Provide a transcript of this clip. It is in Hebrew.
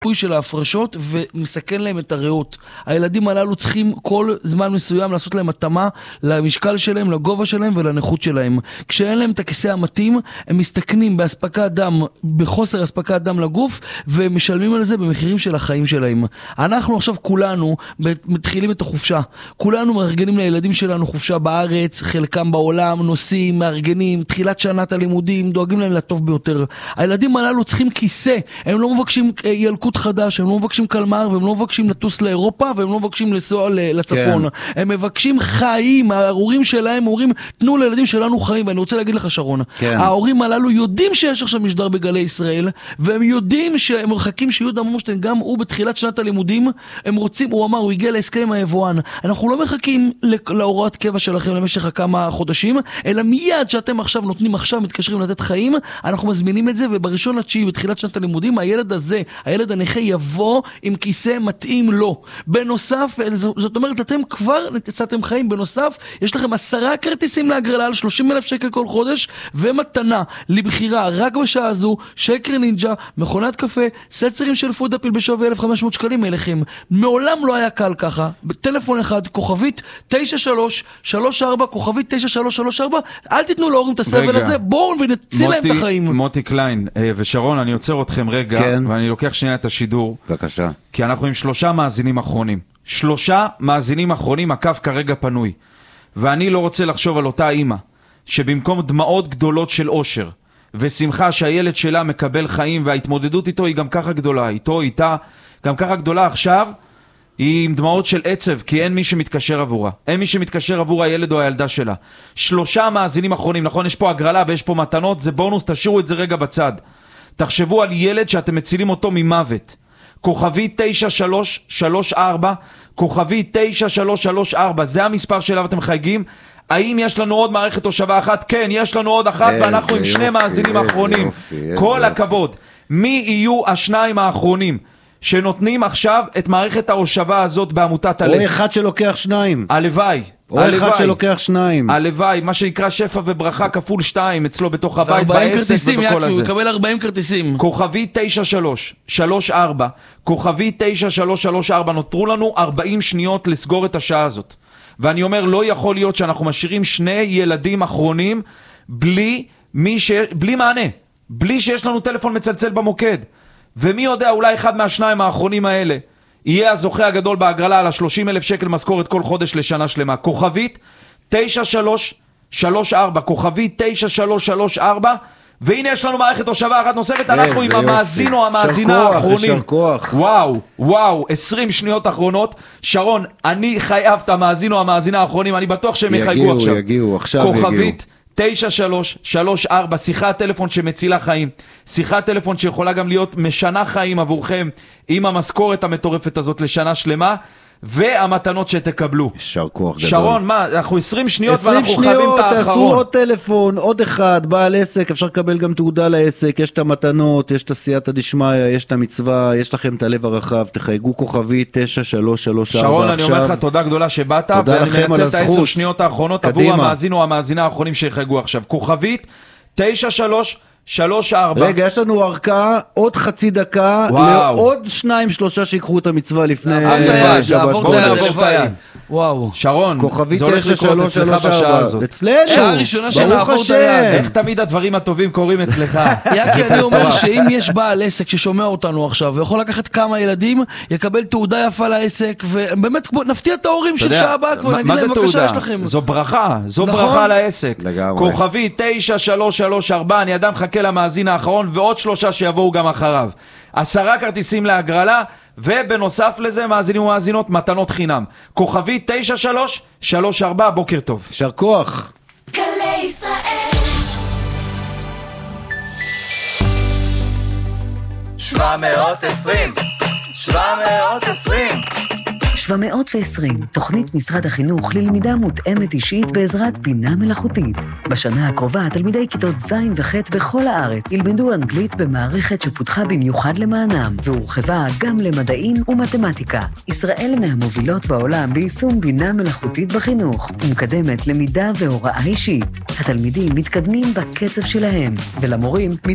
ריפוי של ההפרשות ומסכן להם את הריאות. הילדים הללו צריכים כל זמן מסוים לעשות להם התאמה למשקל שלהם, לגובה שלהם ולנכות שלהם. כשאין להם את הכיסא המתאים, הם מסתכנים בהספקת דם, בחוסר הספקת דם לגוף, ומשלמים על זה במחירים של החיים שלהם. אנחנו עכשיו כולנו מתחילים את החופשה. כולנו מארגנים לילדים שלנו חופשה בארץ, חלקם בעולם, נוסעים, מארגנים, תחילת שנת הלימודים, דואגים להם לטוב ביותר. הילדים הללו צריכים כיסא, הם לא מבקשים ילקוט חדש, הם לא מבקשים קלמר, והם לא מבקשים לטוס לאירופה, והם לא מבקשים לנסוע לצפון. כן. הם מבקשים חיים, ההורים שלהם אומרים, תנו לילדים שלנו חיים, ואני רוצה להגיד לך שרון, כן. ההורים הללו יודעים שיש עכשיו משדר בגלי ישראל, והם יודעים שהם מחכים שיהודה מורשטיין, גם הוא בתחילת שנת הלימודים, הם רוצים, הוא אמר, הוא הגיע להסכם עם היבואן. אנחנו לא מחכים להוראת קבע שלכם למשך כמה חודשים, אלא מיד שאתם עכשיו נותנים, עכשיו מתקשרים לתת חיים, אנחנו מזמינים את זה, ובראשון לתשיעי, בתחילת שנת הלימודים, הילד הזה, הילד הנכה יבוא עם כיסא מתאים לו. בנוסף, זאת אומרת, אתם כבר נתצאתם חיים, בנוסף, יש לכם 10 כרטיסים להגרלה על 30,000 שקל כל חודש, ומתנה לבחירה רק בשעה הזו, שקר נינג'ה, מכונת קפה, סצרים של פודאפיל בשווי 1,500 שקלים אליכם. מעולם לא היה קל ככה. בטלפון אחד, כוכבית 9334, כוכבית 9334, אל תיתנו להורים את הסבל הזה, בואו ונציל להם את החיים. מוטי קליין ושרון, אני עוצר אתכם רגע, כן. ואני לוקח שנייה את השידור. בבקשה. כי אנחנו עם 3 מאזינים אחרונים. 3 מאזינים אחרונים, הקו כרגע פנוי. ואני לא רוצה לחשוב על אותה אימא, שבמקום דמעות גדולות של אושר, ושמחה שהילד שלה מקבל חיים, וההתמודדות איתו היא גם ככה גדולה, איתה, גם ככה גדולה עכשיו, היא עם דמעות של עצב, כי אין מי שמתקשר עבורה. אין מי שמתקשר עבור הילד או הילדה שלה. 3 מאזינים אחרונים, נכון? יש פה הגרלה ויש פה מתנות, זה בונוס, תשאירו את זה רגע בצד. תחשבו על ילד שאתם מצילים אותו ממוות. כוכבי 9334, כוכבי 9334, זה המספר שאליו אתם חייגים. האם יש לנו עוד מערכת תושבה אחת? כן, יש לנו עוד אחת, ואנחנו עם 2 מאזינים האחרונים. כל הכבוד. מי יהיו 2 האחרונים שנותנים עכשיו את מערכת ההושבה הזאת בעמותת הלב? או אחד שלוקח 2. הלוואי. או אחד שלוקח 2. הלוואי, מה שנקרא שפע וברכה כפול 2 אצלו בתוך הבית, בעסק ובכל הזה. הוא יקבל 40 כרטיסים. כוכבי 9334, כוכבי 9334, נותרו לנו 40 שניות לסגור את השעה הזאת. ואני אומר, לא יכול להיות שאנחנו משאירים 2 ילדים אחרונים בלי מענה, בלי שיש לנו טלפון מצלצל במוקד. ומי יודע, אולי אחד מה2 האחרונים האלה יהיה הזוכה הגדול בהגרלה על 30,000 שקל משכורת כל חודש לשנה שלמה. כוכבית 9334, כוכבית 9334, והנה יש לנו מערכת תושבה אחת נוספת, אנחנו עם המאזין או המאזינה האחרונים. וואו, 20 שניות אחרונות. שרון, אני חייב את המאזין או המאזינה האחרונים, אני בטוח שהם יחייגו עכשיו. יגיעו, עכשיו כוכבית 9334, שיחת טלפון שמצילה חיים, שיחת טלפון שיכולה גם להיות משנה חיים עבורכם, עם המשכורת המטורפת הזאת לשנה שלמה, והמתנות שתקבלו. יישר כוח גדול. שרון, מה, אנחנו 20 שניות ואנחנו חייבים את האחרון. תעשו עוד טלפון, עוד אחד, בעל עסק, אפשר לקבל גם תעודה לעסק, יש את המתנות, יש את הסייעתא דשמיא, יש את המצווה, יש לכם את הלב הרחב, תחייגו כוכבי 9334. שרון, אני אומר לך תודה גדולה שבאת, ואני מנצל את 10 שניות האחרונות עבור המאזין או המאזינה האחרונים שיחייגו עכשיו. כוכבית 9334. רגע, יש לנו ארכה, עוד חצי דקה, לעוד 2-3 שיקחו את המצווה לפני שבת. בואו נעבור את היד. וואו. שרון, כוכבי 9334. אצלנו, שעה ראשונה שנעבור את היד. איך תמיד הדברים הטובים קורים אצלך? יאקי, אני אומר שאם יש בעל עסק ששומע אותנו עכשיו, ויכול לקחת כמה ילדים, יקבל תעודה יפה לעסק, ובאמת נפתיע את ההורים של שעה הבאה, כבר נגיד להם בבקשה יש לכם. זו ברכה, זו ברכה לעסק. כוכבי 9334, אני אדם חכה למאזין האחרון, ועוד 3 שיבואו גם אחריו. 10 כרטיסים להגרלה, ובנוסף לזה מאזינים ומאזינות מתנות חינם. כוכבי 9334, בוקר טוב. יישר כוח. גלי ישראל 720 720, תוכנית משרד החינוך ללמידה מותאמת אישית בעזרת בינה מלאכותית. בשנה הקרובה, תלמידי כיתות ז' וח' בכל הארץ ילמדו אנגלית במערכת שפותחה במיוחד למענם, והורחבה גם למדעים ומתמטיקה. ישראל מהמובילות בעולם ביישום בינה מלאכותית בחינוך, ומקדמת למידה והוראה אישית. התלמידים מתקדמים בקצב שלהם, ולמורים